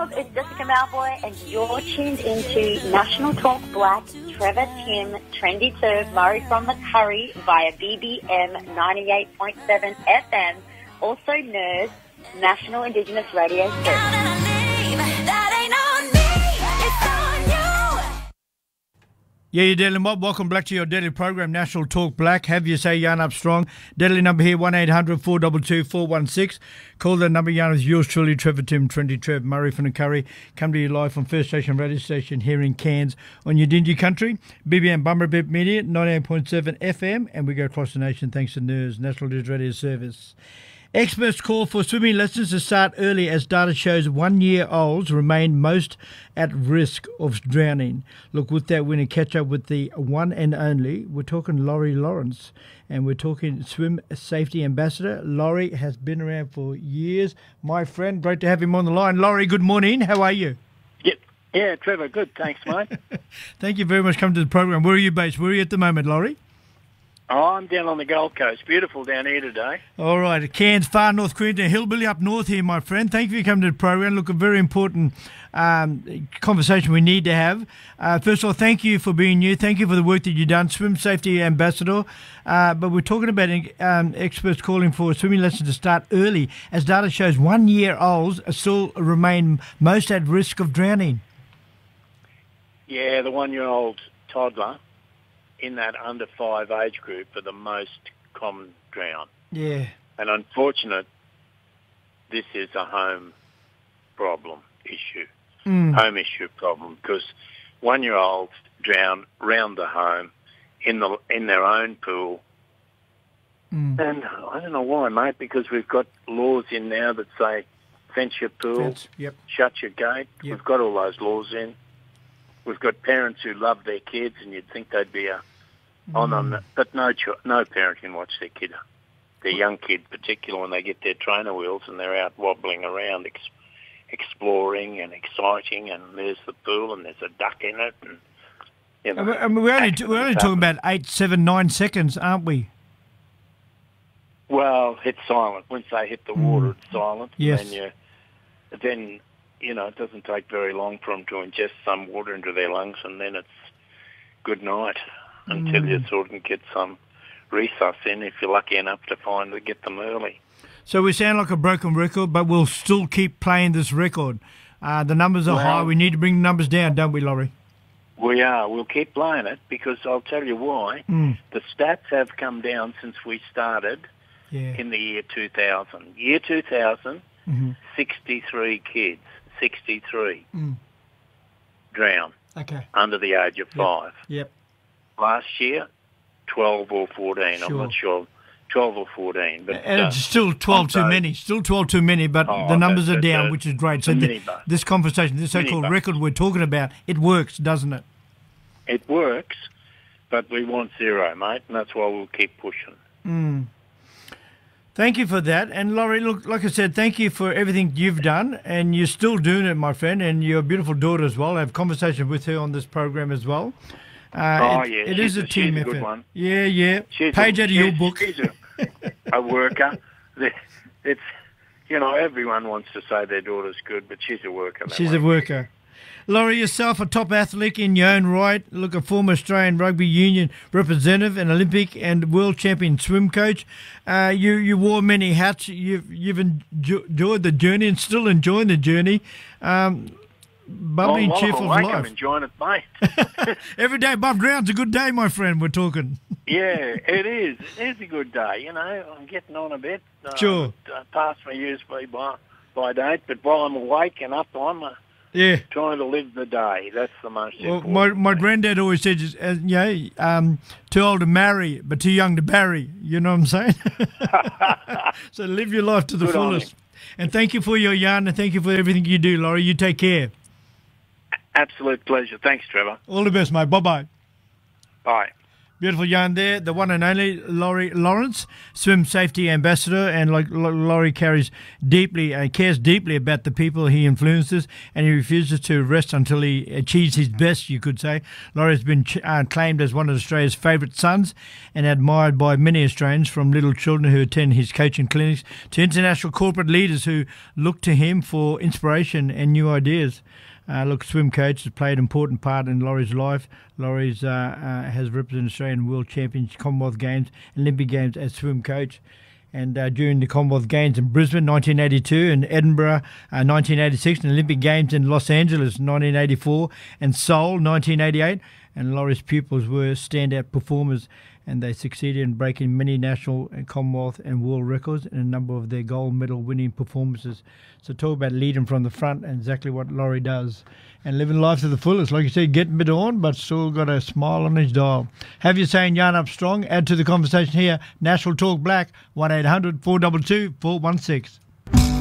It's Jessica Malboy, and you're tuned into National Talk Black, Trevor Tim, Trendy Turf, Murray from the Curry via BBM 98.7 FM, also NERS, National Indigenous Radio Service. Yeah, you Daily Mob. Welcome back to your daily program, National Talk Black. Have you say yarn up strong. Daily number here, 1-800-422-416. Call that number, yarn with yours truly, Trevor Tim, Trendy Trev, Murray from the Curry. Come to you live from First Station Radio Station here in Cairns on your Dingy Country. BBM Bummerbip Media, 98.7 FM. And we go across the nation thanks to NERS, National News Radio Service. Experts call for swimming lessons to start early as data shows 1-year-olds remain most at risk of drowning. Look, with that, we're going to catch up with the one and only. We're talking Laurie Lawrence, and we're talking Swim Safety Ambassador. Laurie has been around for years. My friend, great to have him on the line. Laurie, good morning. How are you? Yeah, Trevor, good. Thanks, mate. Thank you very much for coming to the program. Where are you based? Where are you at the moment, Laurie? Oh, I'm down on the Gold Coast. Beautiful down here today. All right. Cairns, far north Queensland, hillbilly up north here, my friend. Thank you for coming to the program. Look, a very important conversation we need to have. First of all, thank you for being you. Thank you for the work that you've done, Swim Safety Ambassador. But we're talking about experts calling for swimming lessons to start early, as data shows 1-year-olds still remain most at risk of drowning. Yeah, the 1-year-old toddler in that under 5 age group are the most common drown. Yeah. And unfortunate, this is a home issue, problem, because 1-year-olds drown round the home in their own pool. And I don't know why, mate, because we've got laws in now that say fence your pool, shut your gate. Yep. We've got all those laws in. We've got parents who love their kids, and you'd think they'd be on them, but no parent can watch their kid, their young kid, particularly when they get their trainer wheels and they're out wobbling around, exploring and exciting, and there's the pool and there's a duck in it, and you know. I mean, we're only talking about 8, 7, 9 seconds, aren't we? Well, it's silent. Once they hit the water, it's silent. Yes. And then it doesn't take very long for them to ingest some water into their lungs, and then it's good night until you sort of get some resus in, if you're lucky enough to get them early. So we sound like a broken record, but we'll still keep playing this record. The numbers are high. We need to bring the numbers down, don't we, Laurie? We are. We'll keep playing it, because I'll tell you why. The stats have come down since we started in the year 2000. Year 2000, 63 kids, 63 drown under the age of 5. Yep. Last year, 12 or 14. Sure. I'm not sure. 12 or 14. But and it's still 12 too many. Still 12 too many, but the numbers are down, which is great. So this conversation, this so-called record we're talking about, it works, doesn't it? It works, but we want 0, mate, and that's why we'll keep pushing. Thank you for that. And Laurie, look, like I said, thank you for everything you've done, and you're still doing it, my friend, and your beautiful daughter as well. I have conversation with her on this program as well. It is a team effort. Good one. Yeah. Page out of your book. She's a worker. It's, everyone wants to say their daughter's good, but she's a worker. She's a worker. Laurie, yourself a top athlete in your own right. Look, a former Australian Rugby Union representative, an Olympic and world champion swim coach. You wore many hats. You've enjoyed the journey and still enjoying the journey. Bubbly and cheerful for life. I'm enjoying it, mate. Every day above ground's a good day, my friend. We're talking. Yeah, it is. It is a good day. I'm getting on a bit. Sure. Past my USB by date, but while I'm awake and up, I'm trying to live the day. That's the most important. My granddad always said, too old to marry, but too young to bury. You know what I'm saying? So live your life to the fullest. And thank you for your yarn, and thank you for everything you do, Laurie. You take care. Absolute pleasure. Thanks, Trevor. All the best, mate. Bye-bye. Bye. Beautiful yarn there. The one and only Laurie Lawrence, swim safety ambassador, and like Laurie cares deeply about the people he influences, and he refuses to rest until he achieves his best, you could say. Laurie has been claimed as one of Australia's favourite sons and admired by many Australians, from little children who attend his coaching clinics to international corporate leaders who look to him for inspiration and new ideas. Swim coach has played an important part in Laurie's life. Laurie has represented Australia in World Championships, Commonwealth Games, Olympic Games as swim coach. And during the Commonwealth Games in Brisbane, 1982, and Edinburgh, 1986, and Olympic Games in Los Angeles, 1984, and Seoul, 1988. And Laurie's pupils were standout performers, and they succeeded in breaking many national and Commonwealth and world records in a number of their gold medal winning performances. So talk about leading from the front, and exactly what Laurie does. And living life to the fullest, like you said, getting a bit on, but still got a smile on his dial. Have you saying Yarn Up Strong? Add to the conversation here. National Talk Black, 1-800-422-416.